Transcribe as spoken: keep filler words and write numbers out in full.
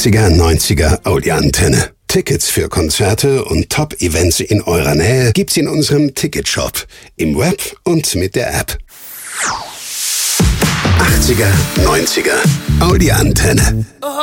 achtziger neunziger Audi-Antenne. Tickets für Konzerte und Top-Events in eurer Nähe gibt's in unserem Ticketshop, im Web und mit der App. achtziger neunziger Audi-Antenne.